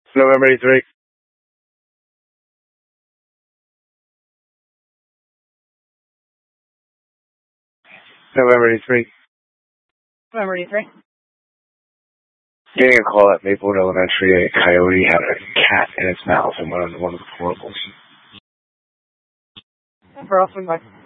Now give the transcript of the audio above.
November 83. November 83. November 83. Getting a call at Maplewood Elementary. A coyote had a cat in its mouth and went on one of the portables. For us,